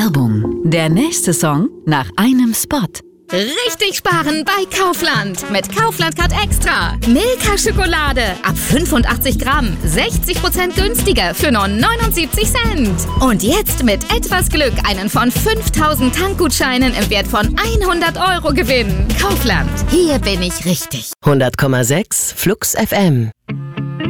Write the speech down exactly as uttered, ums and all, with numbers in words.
Werbung. Der nächste Song nach einem Spot. Richtig sparen bei Kaufland. Mit Kaufland Card Extra. Milka-Schokolade ab fünfundachtzig Gramm. sechzig Prozent günstiger für nur neunundsiebzig Cent. Und jetzt mit etwas Glück einen von fünftausend Tankgutscheinen im Wert von hundert Euro gewinnen. Kaufland. Hier bin ich richtig. hundert Komma sechs Flux F M